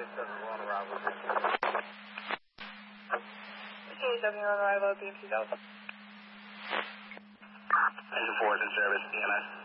KW on arrival, BMC Delta. Engine 4 is in service, EMS.